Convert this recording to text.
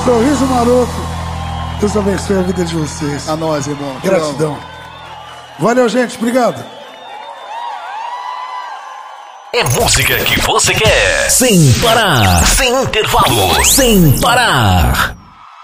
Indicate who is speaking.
Speaker 1: Sorriso Maroto. Deus abençoe a vida de vocês.
Speaker 2: A nós, irmão.
Speaker 1: Gratidão. Valeu, gente. Obrigado.
Speaker 3: É música que você quer. Sem parar. Sem intervalo. Sem parar.